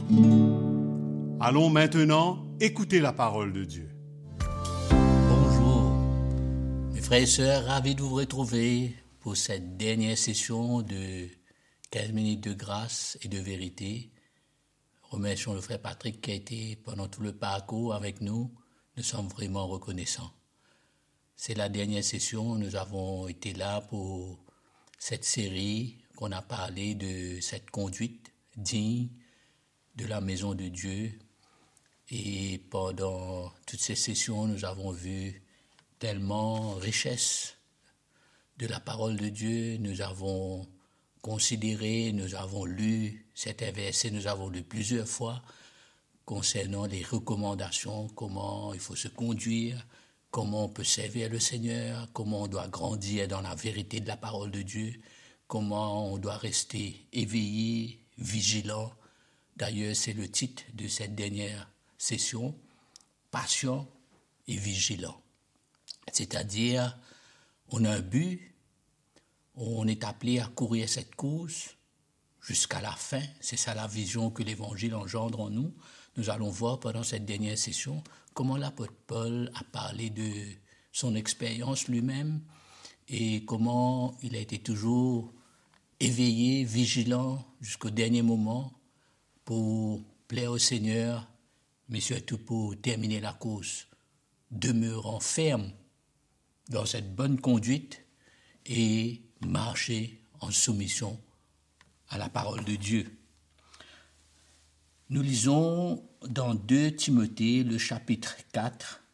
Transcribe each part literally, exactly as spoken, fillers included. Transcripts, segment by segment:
Allons maintenant écouter la parole de Dieu. Bonjour, mes frères et sœurs, ravis de vous retrouver pour cette dernière session de quinze minutes de grâce et de vérité. Remercions le frère Patrick qui a été pendant tout le parcours avec nous. Nous sommes vraiment reconnaissants. C'est la dernière session, nous avons été là pour cette série qu'on a parlé de cette conduite digne de la maison de Dieu. Et pendant toutes ces sessions, nous avons vu tellement richesse de la parole de Dieu. Nous avons considéré, nous avons lu cet verset, nous avons lu plusieurs fois concernant les recommandations, comment il faut se conduire, comment on peut servir le Seigneur, comment on doit grandir dans la vérité de la parole de Dieu, comment on doit rester éveillé, vigilant. D'ailleurs, c'est le titre de cette dernière session, patient et vigilant. C'est-à-dire, on a un but, on est appelé à courir cette course jusqu'à la fin. C'est ça la vision que l'Évangile engendre en nous. Nous allons voir pendant cette dernière session comment l'apôtre Paul a parlé de son expérience lui-même et comment il a été toujours éveillé, vigilant jusqu'au dernier moment pour plaire au Seigneur, mais surtout pour terminer la course, demeurant ferme dans cette bonne conduite et marcher en soumission à la parole de Dieu. Nous lisons dans deux Timothée, le chapitre quatre.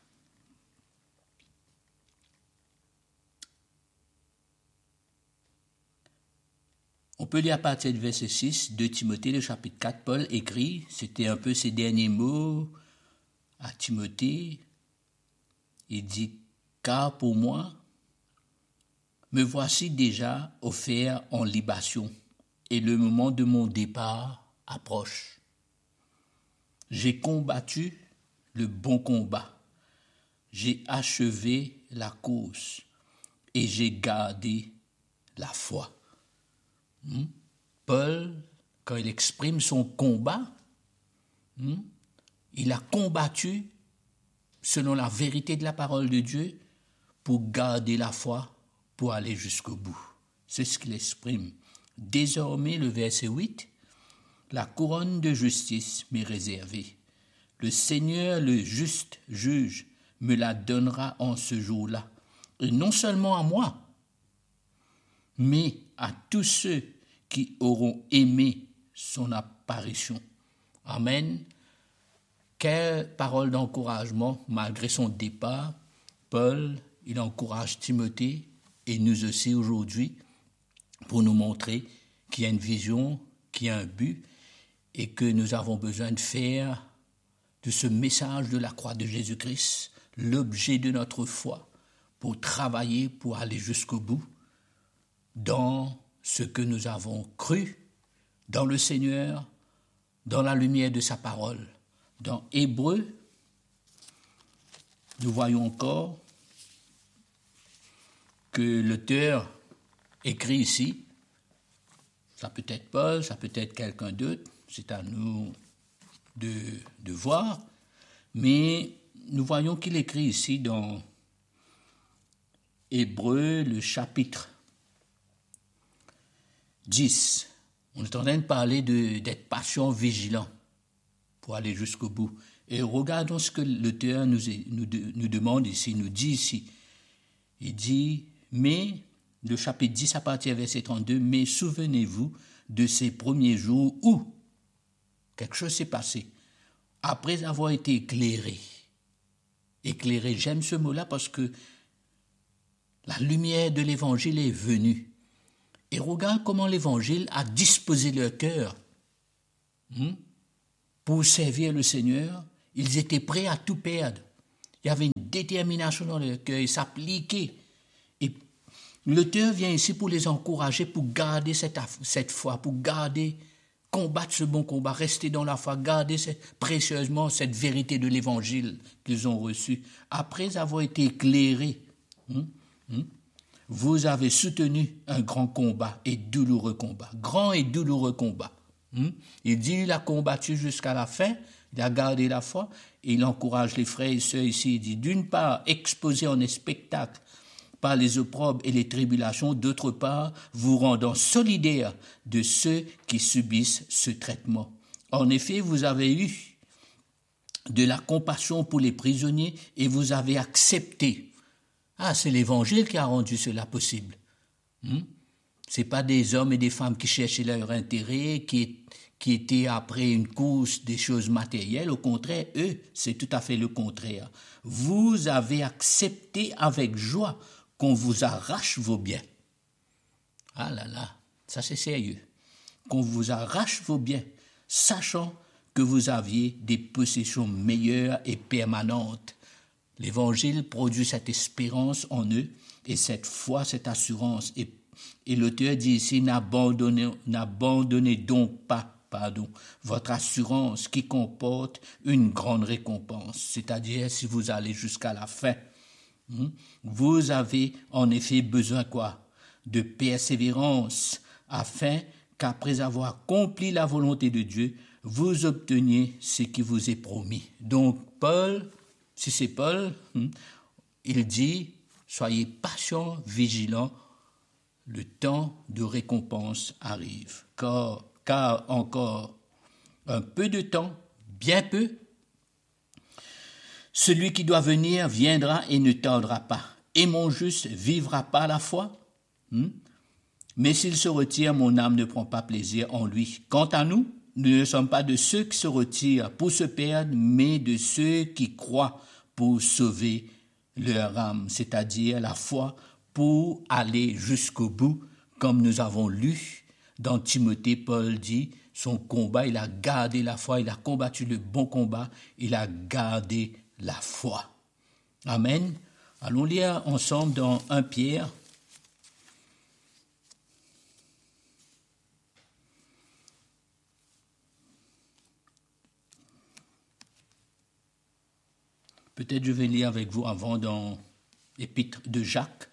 On peut lire à partir du verset six, deux Timothée, le chapitre quatre, Paul écrit, c'était un peu ses derniers mots à Timothée. Il dit, « Car pour moi, me voici déjà offert en libation, et le moment de mon départ approche. J'ai combattu le bon combat, j'ai achevé la course, et j'ai gardé la foi. » Hmm? Paul, quand il exprime son combat, hmm, il a combattu selon la vérité de la parole de Dieu pour garder la foi, pour aller jusqu'au bout. C'est ce qu'il exprime. Désormais, le verset huit, la couronne de justice m'est réservée. Le Seigneur, le juste juge, me la donnera en ce jour-là. Et non seulement à moi, mais à tous ceux qui auront aimé son apparition. Amen. Quelle parole d'encouragement, malgré son départ. Paul, il encourage Timothée et nous aussi aujourd'hui pour nous montrer qu'il y a une vision, qu'il y a un but et que nous avons besoin de faire de ce message de la croix de Jésus-Christ l'objet de notre foi pour travailler, pour aller jusqu'au bout dans ce que nous avons cru, dans le Seigneur, dans la lumière de sa parole. Dans Hébreux, nous voyons encore que l'auteur écrit ici, ça peut être Paul, ça peut être quelqu'un d'autre, c'est à nous de, de voir, mais nous voyons qu'il écrit ici dans Hébreux, le chapitre dix. On est en train de parler de, d'être patient, vigilant pour aller jusqu'au bout. Et regardons ce que l'auteur nous, nous, nous demande ici, nous dit ici. Il dit, mais, le chapitre dix à partir du verset trente-deux, mais souvenez-vous de ces premiers jours où quelque chose s'est passé. Après avoir été éclairé. Éclairé, j'aime ce mot-là parce que la lumière de l'évangile est venue. Et regarde comment l'évangile a disposé leur cœur hmm, pour servir le Seigneur. Ils étaient prêts à tout perdre. Il y avait une détermination dans leur cœur, ils s'appliquaient. Et l'auteur vient ici pour les encourager, pour garder cette, cette foi, pour garder, combattre ce bon combat, rester dans la foi, garder cette, précieusement cette vérité de l'évangile qu'ils ont reçue. Après avoir été éclairés, hmm, hmm, vous avez soutenu un grand combat et douloureux combat. Grand et douloureux combat. Hmm? Il dit il a combattu jusqu'à la fin, il a gardé la foi, et il encourage les frères et sœurs ici. Il dit d'une part, exposé en spectacle par les opprobres et les tribulations, d'autre part, vous rendant solidaires de ceux qui subissent ce traitement. En effet, vous avez eu de la compassion pour les prisonniers et vous avez accepté. Ah, c'est l'Évangile qui a rendu cela possible. Hmm? Ce n'est pas des hommes et des femmes qui cherchaient leur intérêt, qui, qui étaient après une course des choses matérielles. Au contraire, eux, c'est tout à fait le contraire. Vous avez accepté avec joie qu'on vous arrache vos biens. Ah là là, ça c'est sérieux. Qu'on vous arrache vos biens, sachant que vous aviez des possessions meilleures et permanentes. L'Évangile produit cette espérance en eux et cette foi, cette assurance. Et, et l'auteur dit ici, n'abandonnez, n'abandonnez donc pas pardon, votre assurance qui comporte une grande récompense. C'est-à-dire si vous allez jusqu'à la fin. Vous avez en effet besoin quoi? De persévérance, afin qu'après avoir accompli la volonté de Dieu, vous obteniez ce qui vous est promis. Donc Paul, si c'est Paul, il dit, soyez patients, vigilants, le temps de récompense arrive. Car, car encore un peu de temps, bien peu, celui qui doit venir viendra et ne tardera pas. Et mon juste vivra par la foi. Hmm? Mais s'il se retire, mon âme ne prend pas plaisir en lui. Quant à nous, nous ne sommes pas de ceux qui se retirent pour se perdre, mais de ceux qui croient pour sauver leur âme, c'est-à-dire la foi pour aller jusqu'au bout, comme nous avons lu dans Timothée, Paul dit, son combat, il a gardé la foi, il a combattu le bon combat, il a gardé la foi. Amen. Allons lire ensemble dans Première Pierre. Peut-être je vais lire avec vous avant dans l'épître de Jacques.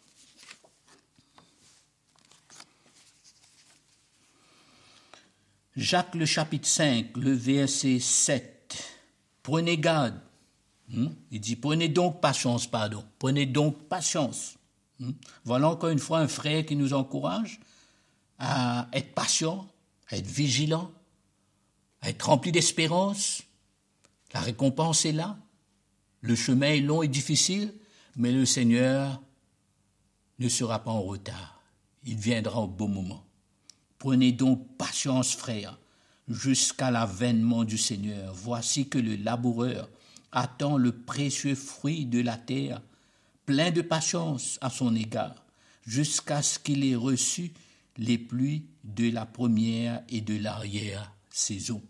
Jacques le chapitre cinq, le verset sept. Prenez garde. Hmm? Il dit, prenez donc patience, pardon. Prenez donc patience. Hmm? Voilà encore une fois un frère qui nous encourage à être patient, à être vigilant, à être rempli d'espérance. La récompense est là. Le chemin est long et difficile, mais le Seigneur ne sera pas en retard. Il viendra au bon moment. Prenez donc patience, frères, jusqu'à l'avènement du Seigneur. Voici que le laboureur attend le précieux fruit de la terre, plein de patience à son égard, jusqu'à ce qu'il ait reçu les pluies de la première et de l'arrière-saison.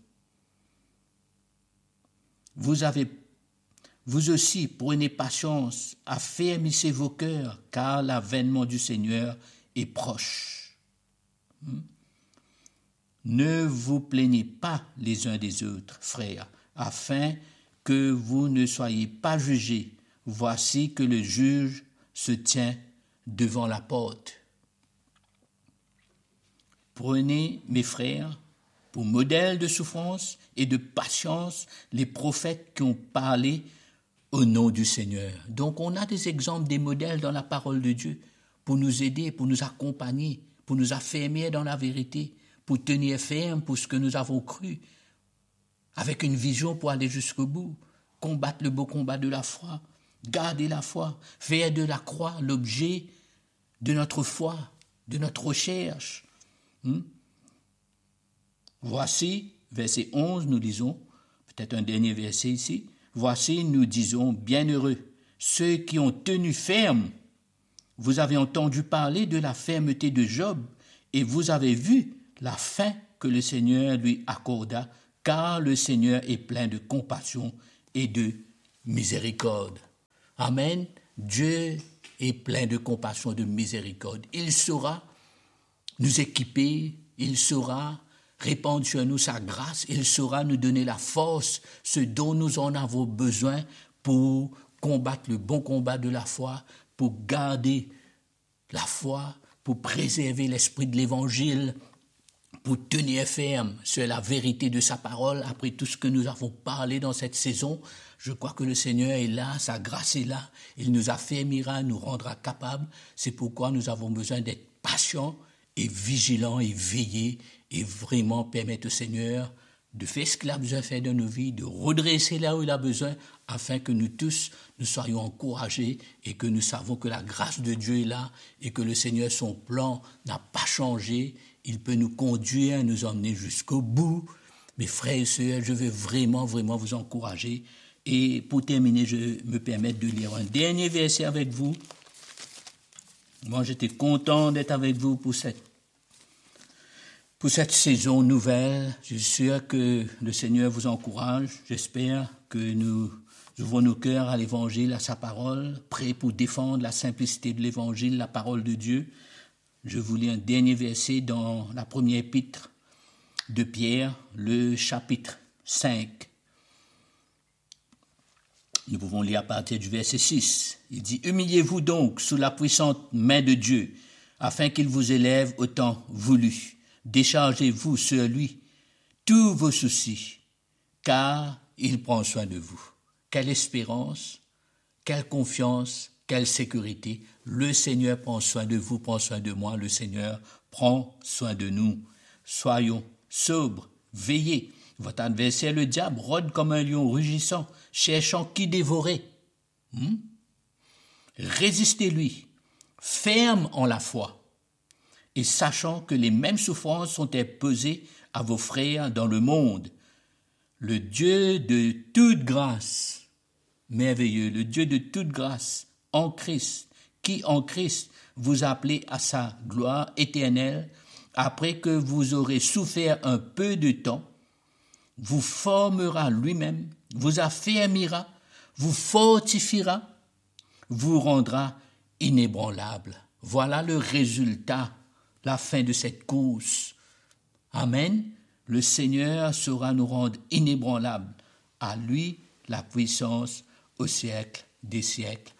Vous avez Vous aussi, prenez patience, affermissez vos cœurs, car l'avènement du Seigneur est proche. Hmm? Ne vous plaignez pas les uns des autres, frères, afin que vous ne soyez pas jugés. Voici que le juge se tient devant la porte. Prenez, mes frères, pour modèle de souffrance et de patience, les prophètes qui ont parlé au nom du Seigneur. Donc on a des exemples, des modèles dans la parole de Dieu pour nous aider, pour nous accompagner, pour nous affermir dans la vérité, pour tenir ferme pour ce que nous avons cru, avec une vision pour aller jusqu'au bout, combattre le beau combat de la foi, garder la foi, faire de la croix l'objet de notre foi, de notre recherche. Hmm? Voici, verset onze, nous lisons, peut-être un dernier verset ici, voici, nous disons, bienheureux, ceux qui ont tenu ferme. Vous avez entendu parler de la fermeté de Job et vous avez vu la fin que le Seigneur lui accorda, car le Seigneur est plein de compassion et de miséricorde. Amen. Dieu est plein de compassion et de miséricorde. Il saura nous équiper, il saura répandre sur nous sa grâce, il saura nous donner la force, ce dont nous en avons besoin pour combattre le bon combat de la foi, pour garder la foi, pour préserver l'esprit de l'Évangile, pour tenir ferme sur la vérité de sa parole, après tout ce que nous avons parlé dans cette saison. Je crois que le Seigneur est là, sa grâce est là, il nous affermira, nous rendra capables. C'est pourquoi nous avons besoin d'être patients et vigilants et veillés et vraiment permettre au Seigneur de faire ce qu'il a besoin de faire dans nos vies, de redresser là où il a besoin, afin que nous tous, nous soyons encouragés et que nous savons que la grâce de Dieu est là et que le Seigneur, son plan n'a pas changé. Il peut nous conduire, nous emmener jusqu'au bout. Mes frères et sœurs, je veux vraiment, vraiment vous encourager. Et pour terminer, je me permets de lire un dernier verset avec vous. Moi, j'étais content d'être avec vous pour cette Pour cette saison nouvelle. Je suis sûr que le Seigneur vous encourage. J'espère que nous ouvrons nos cœurs à l'Évangile, à sa parole, prêts pour défendre la simplicité de l'Évangile, la parole de Dieu. Je vous lis un dernier verset dans la première épître de Pierre, le chapitre cinq. Nous pouvons lire à partir du verset six. Il dit « Humiliez-vous donc sous la puissante main de Dieu, afin qu'il vous élève au temps voulu. Déchargez-vous sur lui tous vos soucis, car il prend soin de vous. » Quelle espérance, quelle confiance, quelle sécurité. Le Seigneur prend soin de vous, prend soin de moi. Le Seigneur prend soin de nous. Soyons sobres, veillez. Votre adversaire, le diable, rôde comme un lion rugissant, cherchant qui dévorer. Hmm? Résistez-lui, ferme en la foi, et sachant que les mêmes souffrances sont imposées à vos frères dans le monde. Le Dieu de toute grâce, merveilleux, le Dieu de toute grâce, en Christ, qui en Christ vous appelez à sa gloire éternelle, après que vous aurez souffert un peu de temps, vous formera lui-même, vous affermira, vous fortifiera, vous rendra inébranlable. Voilà le résultat, la fin de cette course. Amen. Le Seigneur saura nous rendre inébranlables. À lui la puissance au siècle des siècles.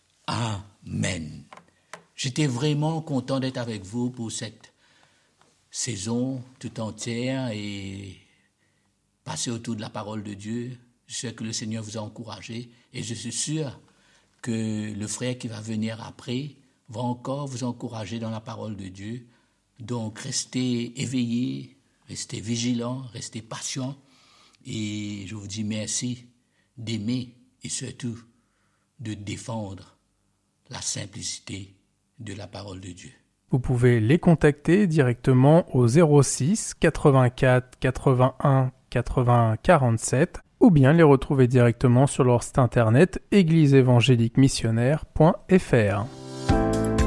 Amen. J'étais vraiment content d'être avec vous pour cette saison tout entière et passer autour de la parole de Dieu. Je sais que le Seigneur vous a encouragé et je suis sûr que le frère qui va venir après va encore vous encourager dans la parole de Dieu. Donc restez éveillés, restez vigilants, restez patients et je vous dis merci d'aimer et surtout de défendre la simplicité de la parole de Dieu. Vous pouvez les contacter directement au zéro six quatre-vingt-quatre quatre-vingt-un quatre-vingts quarante-sept ou bien les retrouver directement sur leur site internet église évangélique missionnaire point f r.